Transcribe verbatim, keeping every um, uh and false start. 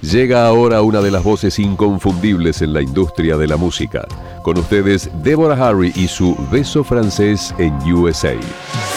Llega ahora una de las voces inconfundibles en la industria de la música. Con ustedes, Deborah Harry y su Beso francés en U S A.